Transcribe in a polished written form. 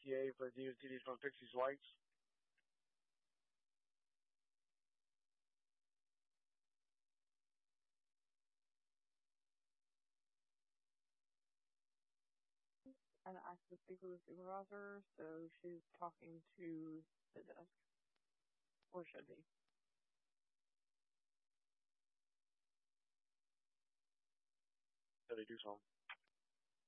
ETA for DOT to come fix these lights. And asked to speak with the supervisor, so she's talking to the desk. Or should be. So they do something.